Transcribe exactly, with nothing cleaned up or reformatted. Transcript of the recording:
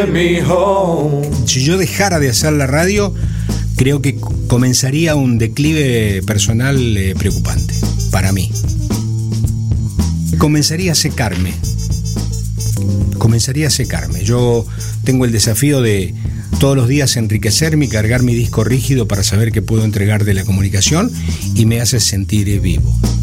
Si yo dejara de hacer la radio, creo que comenzaría un declive personal eh, preocupante para mí. Comenzaría a secarme. Comenzaría a secarme. Yo tengo el desafío de todos los días enriquecerme y cargar mi disco rígido para saber qué puedo entregar de la comunicación, y me hace sentir vivo.